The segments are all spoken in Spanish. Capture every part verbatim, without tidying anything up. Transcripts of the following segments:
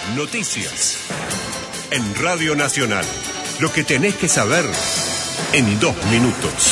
Noticias. En Radio Nacional. Lo que tenés que saber en dos minutos.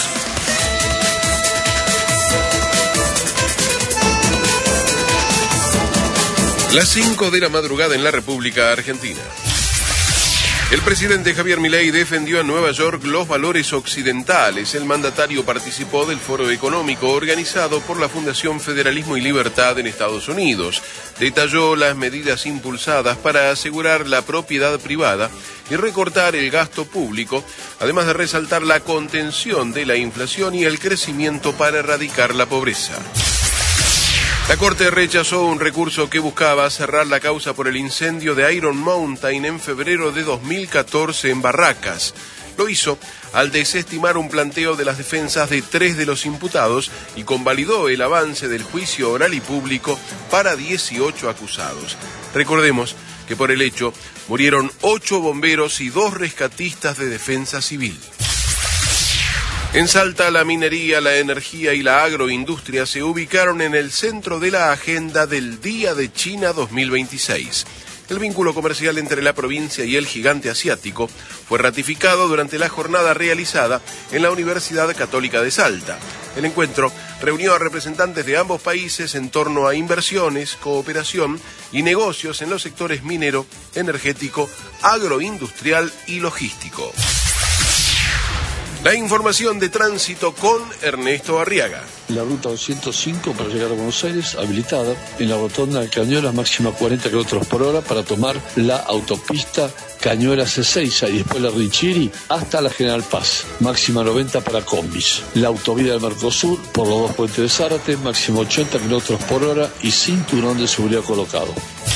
Las cinco de la madrugada en la República Argentina. El presidente Javier Milei defendió en Nueva York los valores occidentales. El mandatario participó del foro económico organizado por la Fundación Federalismo y Libertad en Estados Unidos. Detalló las medidas impulsadas para asegurar la propiedad privada y recortar el gasto público, además de resaltar la contención de la inflación y el crecimiento para erradicar la pobreza. La Corte rechazó un recurso que buscaba cerrar la causa por el incendio de Iron Mountain en febrero de dos mil catorce en Barracas. Lo hizo al desestimar un planteo de las defensas de tres de los imputados y convalidó el avance del juicio oral y público para dieciocho acusados. Recordemos que por el hecho murieron ocho bomberos y dos rescatistas de defensa civil. En Salta, la minería, la energía y la agroindustria se ubicaron en el centro de la agenda del Día de China dos mil veintiséis. El vínculo comercial entre la provincia y el gigante asiático fue ratificado durante la jornada realizada en la Universidad Católica de Salta. El encuentro reunió a representantes de ambos países en torno a inversiones, cooperación y negocios en los sectores minero, energético, agroindustrial y logístico. La información de tránsito con Ernesto Arriaga. La ruta doscientos cinco para llegar a Buenos Aires, habilitada en la rotonda de Cañuelas, máxima cuarenta kilómetros por hora para tomar la autopista Cañuelas Ezeiza y después la Richiri hasta la General Paz, máxima noventa para combis. La autovía del Mercosur por los dos puentes de Zárate, máximo ochenta kilómetros por hora y cinturón de seguridad colocado.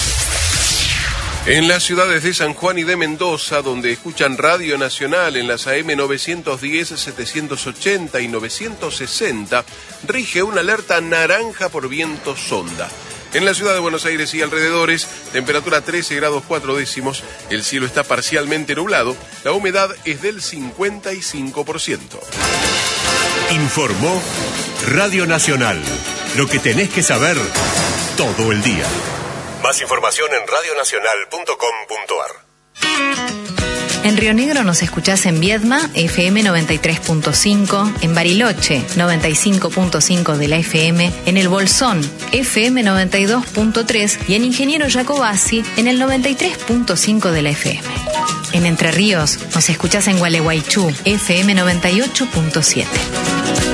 En las ciudades de San Juan y de Mendoza, donde escuchan Radio Nacional en las A M novecientos diez, setecientos ochenta y novecientos sesenta, rige una alerta naranja por viento sonda. En la ciudad de Buenos Aires y alrededores, temperatura trece grados cuatro décimos, el cielo está parcialmente nublado, la humedad es del cincuenta y cinco por ciento. Informó Radio Nacional. Lo que tenés que saber todo el día. Más información en radio nacional punto com punto a r. En Río Negro nos escuchás en Viedma, F M noventa y tres punto cinco, en Bariloche, noventa y cinco punto cinco de la F M, en El Bolsón, F M noventa y dos punto tres y en Ingeniero Jacobasi, en el noventa y tres punto cinco de la F M. En Entre Ríos nos escuchás en Gualeguaychú, F M noventa y ocho punto siete.